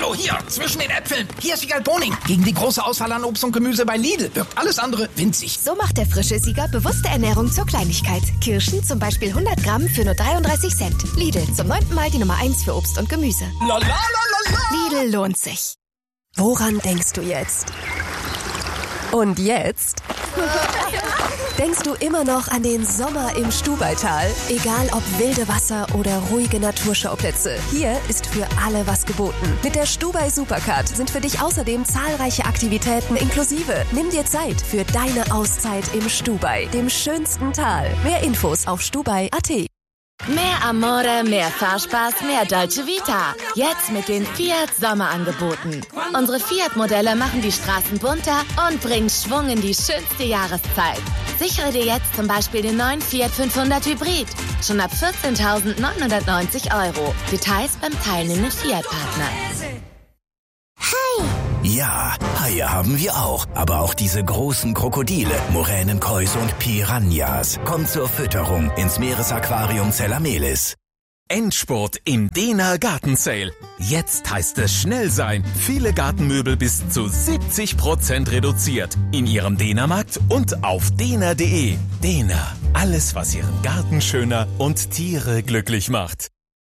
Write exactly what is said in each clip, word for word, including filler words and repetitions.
Hallo, hier, zwischen den Äpfeln. Hier ist Siegal Boning. Gegen die große Auswahl an Obst und Gemüse bei Lidl wirkt alles andere winzig. So macht der frische Sieger bewusste Ernährung zur Kleinigkeit. Kirschen zum Beispiel hundert Gramm für nur dreiunddreißig Cent. Lidl, zum neunten Mal die Nummer eins für Obst und Gemüse. La, la, la, la, la. Lidl lohnt sich. Woran denkst du jetzt? Und jetzt? Denkst du immer noch an den Sommer im Stubaital? Egal ob wilde Wasser oder ruhige Naturschauplätze, hier ist für alle was geboten. Mit der Stubai Supercard sind für dich außerdem zahlreiche Aktivitäten inklusive. Nimm dir Zeit für deine Auszeit im Stubai, dem schönsten Tal. Mehr Infos auf stubai punkt at. Mehr Amore, mehr Fahrspaß, mehr Dolce Vita. Jetzt mit den Fiat Sommerangeboten. Unsere Fiat-Modelle machen die Straßen bunter und bringen Schwung in die schönste Jahreszeit. Sichere dir jetzt zum Beispiel den neuen Fiat fünfhundert Hybrid. Schon ab vierzehntausendneunhundertneunzig Euro. Details beim teilnehmenden Fiat-Partner. Hi! Ja, Haie haben wir auch. Aber auch diese großen Krokodile, Moränenkäuse und Piranhas. Kommt zur Fütterung ins Meeresaquarium Zellamelis. Endspurt im Dehner Gartensale. Jetzt heißt es schnell sein. Viele Gartenmöbel bis zu siebzig Prozent reduziert. In Ihrem Dehnermarkt und auf dehner punkt de. Dehner. Alles, was Ihren Garten schöner und Tiere glücklich macht.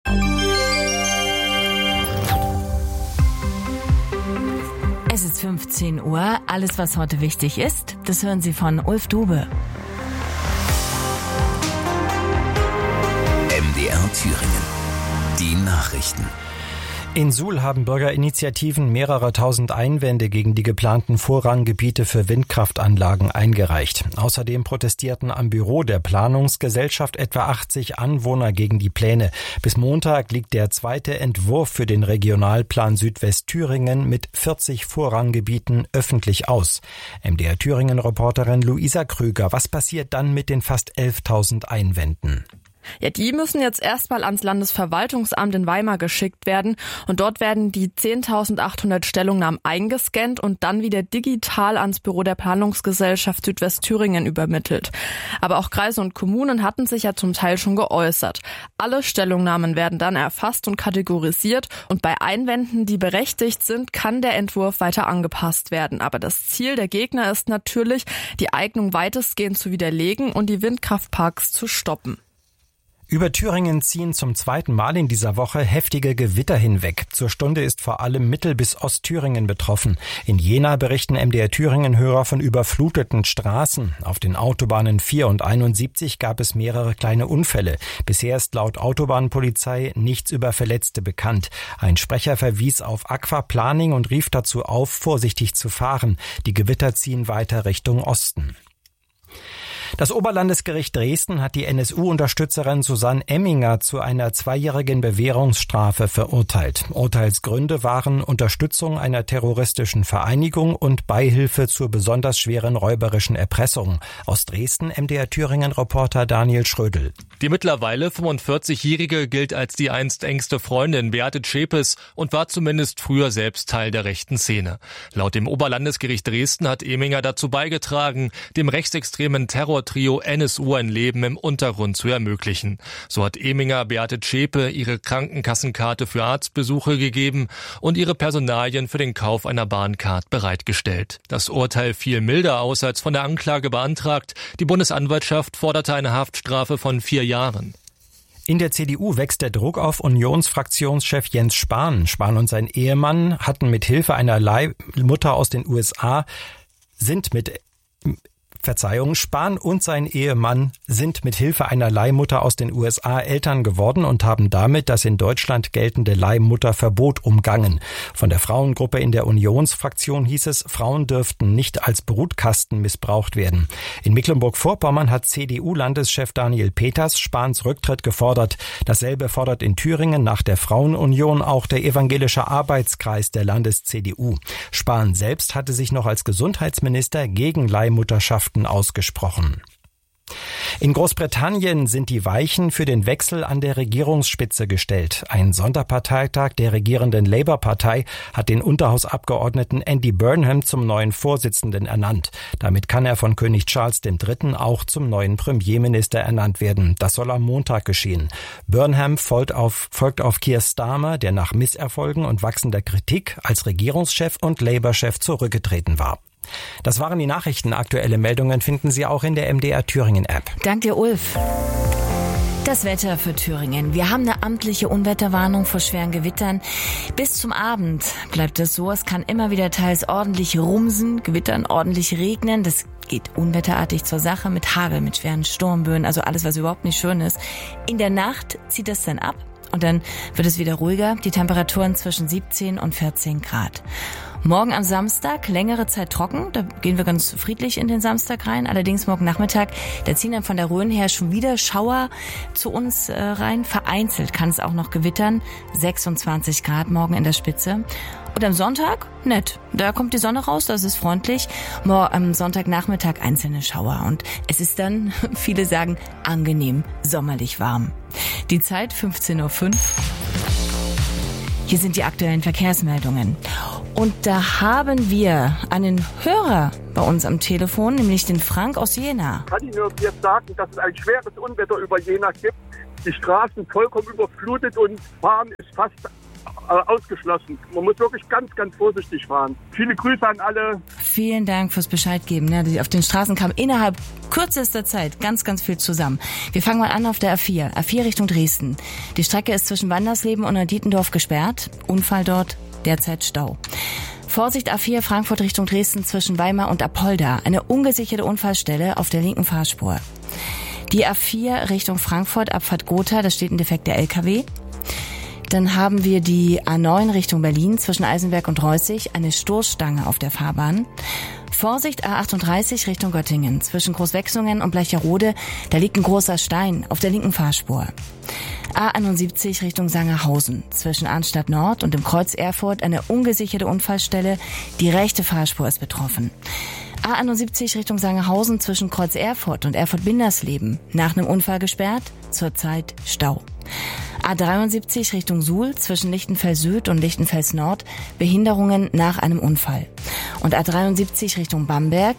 Es ist fünfzehn Uhr. Alles, was heute wichtig ist, das hören Sie von Ulf Dube. M D R Thüringen. Die Nachrichten. In Suhl haben Bürgerinitiativen mehrere tausend Einwände gegen die geplanten Vorranggebiete für Windkraftanlagen eingereicht. Außerdem protestierten am Büro der Planungsgesellschaft etwa achtzig Anwohner gegen die Pläne. Bis Montag liegt der zweite Entwurf für den Regionalplan Südwestthüringen mit vierzig Vorranggebieten öffentlich aus. M D R Thüringen-Reporterin Luisa Krüger, was passiert dann mit den fast elftausend Einwänden? Ja, die müssen jetzt erstmal ans Landesverwaltungsamt in Weimar geschickt werden und dort werden die zehntausendachthundert Stellungnahmen eingescannt und dann wieder digital ans Büro der Planungsgesellschaft Südwestthüringen übermittelt. Aber auch Kreise und Kommunen hatten sich ja zum Teil schon geäußert. Alle Stellungnahmen werden dann erfasst und kategorisiert und bei Einwänden, die berechtigt sind, kann der Entwurf weiter angepasst werden. Aber das Ziel der Gegner ist natürlich, die Eignung weitestgehend zu widerlegen und die Windkraftparks zu stoppen. Über Thüringen ziehen zum zweiten Mal in dieser Woche heftige Gewitter hinweg. Zur Stunde ist vor allem Mittel- bis Ostthüringen betroffen. In Jena berichten M D R Thüringen-Hörer von überfluteten Straßen. Auf den Autobahnen vier und einundsiebzig gab es mehrere kleine Unfälle. Bisher ist laut Autobahnpolizei nichts über Verletzte bekannt. Ein Sprecher verwies auf Aquaplaning und rief dazu auf, vorsichtig zu fahren. Die Gewitter ziehen weiter Richtung Osten. Das Oberlandesgericht Dresden hat die N S U-Unterstützerin Susanne Emminger zu einer zweijährigen Bewährungsstrafe verurteilt. Urteilsgründe waren Unterstützung einer terroristischen Vereinigung und Beihilfe zur besonders schweren räuberischen Erpressung. Aus Dresden M D R Thüringen-Reporter Daniel Schrödel. Die mittlerweile fünfundvierzigjährige gilt als die einst engste Freundin Beate Zschäpes und war zumindest früher selbst Teil der rechten Szene. Laut dem Oberlandesgericht Dresden hat Emminger dazu beigetragen, dem rechtsextremen Terror Trio N S U ein Leben im Untergrund zu ermöglichen. So hat Emminger Beate Zschäpe ihre Krankenkassenkarte für Arztbesuche gegeben und ihre Personalien für den Kauf einer Bahncard bereitgestellt. Das Urteil fiel milder aus als von der Anklage beantragt. Die Bundesanwaltschaft forderte eine Haftstrafe von vier Jahren. In der C D U wächst der Druck auf Unionsfraktionschef Jens Spahn. Spahn und sein Ehemann hatten mit Hilfe einer Leihmutter aus den U S A sind mit Verzeihung, Spahn und sein Ehemann sind mit Hilfe einer Leihmutter aus den U S A Eltern geworden und haben damit das in Deutschland geltende Leihmutterverbot umgangen. Von der Frauengruppe in der Unionsfraktion hieß es, Frauen dürften nicht als Brutkasten missbraucht werden. In Mecklenburg-Vorpommern hat C D U-Landeschef Daniel Peters Spahns Rücktritt gefordert. Dasselbe fordert in Thüringen nach der Frauenunion auch der evangelische Arbeitskreis der Landes-C D U. Spahn selbst hatte sich noch als Gesundheitsminister gegen Leihmutterschaft ausgesprochen. In Großbritannien sind die Weichen für den Wechsel an der Regierungsspitze gestellt. Ein Sonderparteitag der regierenden Labour-Partei hat den Unterhausabgeordneten Andy Burnham zum neuen Vorsitzenden ernannt. Damit kann er von König Charles der Dritte auch zum neuen Premierminister ernannt werden. Das soll am Montag geschehen. Burnham folgt auf, folgt auf Keir Starmer, der nach Misserfolgen und wachsender Kritik als Regierungschef und Labour-Chef zurückgetreten war. Das waren die Nachrichten. Aktuelle Meldungen finden Sie auch in der M D R Thüringen App. Dank dir, Ulf. Das Wetter für Thüringen. Wir haben eine amtliche Unwetterwarnung vor schweren Gewittern. Bis zum Abend bleibt es so. Es kann immer wieder teils ordentlich rumsen, gewittern, ordentlich regnen. Das geht unwetterartig zur Sache mit Hagel, mit schweren Sturmböen, also alles, was überhaupt nicht schön ist. In der Nacht zieht es dann ab und dann wird es wieder ruhiger. Die Temperaturen zwischen siebzehn und vierzehn Grad. Morgen am Samstag längere Zeit trocken, da gehen wir ganz friedlich in den Samstag rein. Allerdings morgen Nachmittag, da ziehen dann von der Rhön her schon wieder Schauer zu uns äh, rein. Vereinzelt kann es auch noch gewittern, sechsundzwanzig Grad morgen in der Spitze. Und am Sonntag, nett, da kommt die Sonne raus, das ist freundlich. Morgen am Sonntagnachmittag einzelne Schauer und es ist dann, viele sagen, angenehm sommerlich warm. Die Zeit fünfzehn Uhr fünf. Hier sind die aktuellen Verkehrsmeldungen. Und da haben wir einen Hörer bei uns am Telefon, nämlich den Frank aus Jena. Kann ich nur jetzt sagen, dass es ein schweres Unwetter über Jena gibt. Die Straßen vollkommen überflutet und Fahren ist fast äh, ausgeschlossen. Man muss wirklich ganz, ganz vorsichtig fahren. Viele Grüße an alle. Vielen Dank fürs Bescheid geben. Auf den Straßen kam innerhalb kürzester Zeit ganz, ganz viel zusammen. Wir fangen mal an auf der A vier. A vier Richtung Dresden. Die Strecke ist zwischen Wandersleben und Dietendorf gesperrt. Unfall dort. Derzeit Stau. Vorsicht A vier Frankfurt Richtung Dresden zwischen Weimar und Apolda. Eine ungesicherte Unfallstelle auf der linken Fahrspur. Die A vier Richtung Frankfurt, Abfahrt Gotha, da steht ein defekter L K W. Dann haben wir die A neun Richtung Berlin zwischen Eisenberg und Reußig. Eine Stoßstange auf der Fahrbahn. Vorsicht A achtunddreißig Richtung Göttingen. Zwischen Großwechslungen und Bleicherode, da liegt ein großer Stein auf der linken Fahrspur. A einundsiebzig Richtung Sangerhausen. Zwischen Arnstadt Nord und dem Kreuz Erfurt eine ungesicherte Unfallstelle. Die rechte Fahrspur ist betroffen. A einundsiebzig Richtung Sangerhausen zwischen Kreuz Erfurt und Erfurt-Bindersleben. Nach einem Unfall gesperrt, zurzeit Stau. A dreiundsiebzig Richtung Suhl zwischen Lichtenfels Süd und Lichtenfels Nord. Behinderungen nach einem Unfall. Und A dreiundsiebzig Richtung Bamberg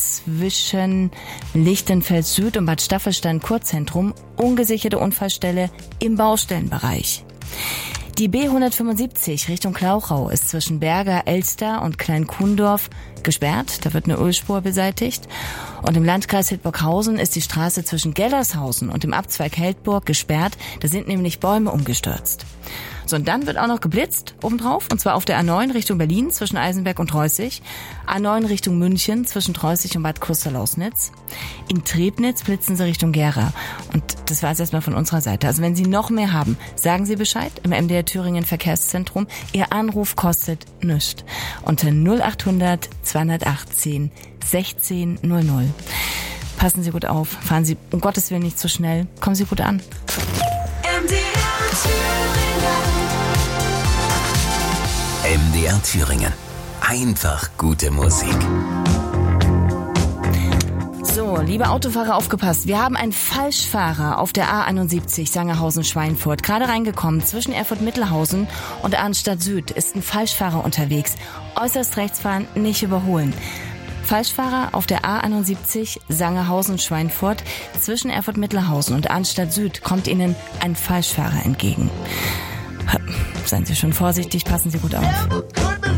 zwischen Lichtenfels Süd und Bad Staffelstein Kurzentrum. Ungesicherte Unfallstelle im Baustellenbereich. Die B hundertfünfundsiebzig Richtung Klauchau ist zwischen Berger, Elster und Klein-Kuhndorf gesperrt. Da wird eine Ölspur beseitigt. Und im Landkreis Hildburghausen ist die Straße zwischen Gellershausen und dem Abzweig Heldburg gesperrt. Da sind nämlich Bäume umgestürzt. So, und dann wird auch noch geblitzt obendrauf, und zwar auf der A neun Richtung Berlin zwischen Eisenberg und Reußig, A neun Richtung München zwischen Reußig und Bad Krustalausnitz. In Trebnitz blitzen sie Richtung Gera. Und das war es erstmal von unserer Seite. Also wenn Sie noch mehr haben, sagen Sie Bescheid im M D R Thüringen Verkehrszentrum. Ihr Anruf kostet nichts. Unter null achthundert zweihundertachtzehn sechzehn null null. Passen Sie gut auf, fahren Sie um Gottes Willen nicht zu schnell, kommen Sie gut an. M D R Thüringen. M D R Thüringen. Einfach gute Musik. So, liebe Autofahrer, aufgepasst. Wir haben einen Falschfahrer auf der A einundsiebzig Sangerhausen-Schweinfurt. Gerade reingekommen. Zwischen Erfurt-Mittelhausen und Arnstadt Süd ist ein Falschfahrer unterwegs. Äußerst rechts fahren, nicht überholen. Falschfahrer auf der A einundsiebzig Sangerhausen-Schweinfurt. Zwischen Erfurt-Mittelhausen und Arnstadt Süd kommt Ihnen ein Falschfahrer entgegen. Seien Sie schon vorsichtig, passen Sie gut auf.